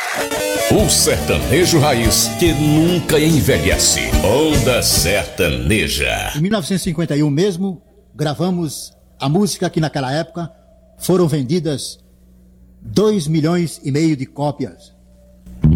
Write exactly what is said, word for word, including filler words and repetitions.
O sertanejo raiz que nunca envelhece. Onda Sertaneja. Em mil novecentos e cinquenta e um mesmo, gravamos a música que naquela época foram vendidas dois milhões e meio de cópias.